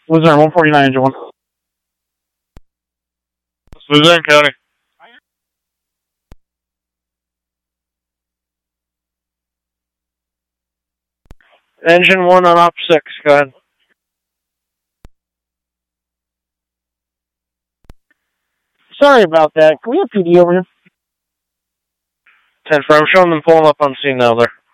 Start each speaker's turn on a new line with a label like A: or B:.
A: Luzerne, 149, engine 1.
B: Luzerne County.
A: Engine 1 on op 6, go ahead. Sorry about that. Can we have PD over here? 10-4, I'm showing them pulling up on scene now there.